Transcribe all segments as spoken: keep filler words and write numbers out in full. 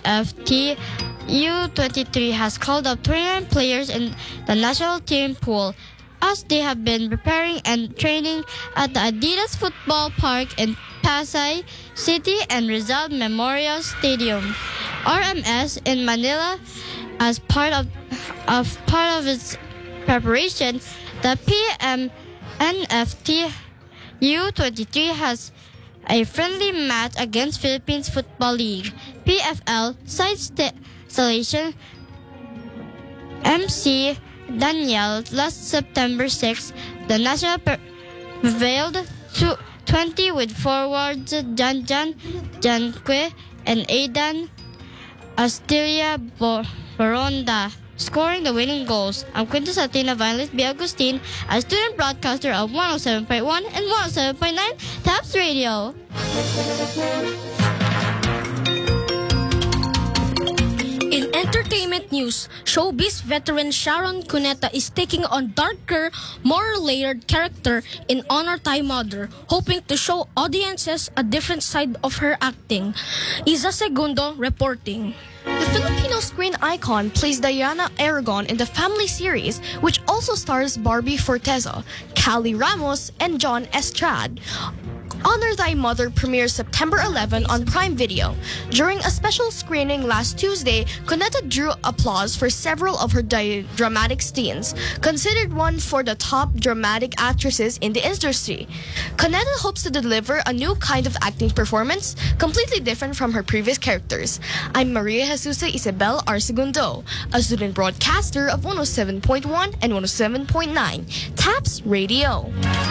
F T U twenty-three has called up twenty-nine players in the national team pool as they have been preparing and training at the Adidas Football Park in Pasay City and Rizal Memorial Stadium, R M S, in Manila. As part of, of part of its preparation, the P M N F T U twenty-three has a friendly match against Philippines Football League (P F L) side st- selection M C Daniel last September sixth. The national per- prevailed to twenty with forwards Jan Jan Janque and Aidan Astilia Bo- Boronda scoring the winning goals. I'm Quintus Atina Violet B. Agustin, a student broadcaster of one oh seven point one and one oh seven point nine Taps Radio. In entertainment news, showbiz veteran Sharon Cuneta is taking on darker, more layered character in Honor Thy Mother, hoping to show audiences a different side of her acting. Isa Segundo reporting. The Filipino screen icon plays Diana Aragon in the family series, which also stars Barbie Forteza, Callie Ramos, and John Estrad. Honor Thy Mother premieres September eleventh on Prime Video. During a special screening last Tuesday, Cuneta drew applause for several of her di- dramatic scenes, considered one for the top dramatic actresses in the industry. Cuneta hopes to deliver a new kind of acting performance, completely different from her previous characters. I'm Maria Jesusa Isabel R. Segundo, a student broadcaster of one oh seven point one and one oh seven point nine Taps Radio.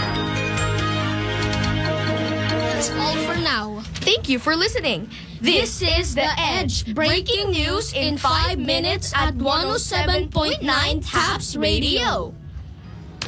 That's all for now. Thank you for listening. This is The Edge, breaking news in five minutes at one oh seven point nine Taps Radio.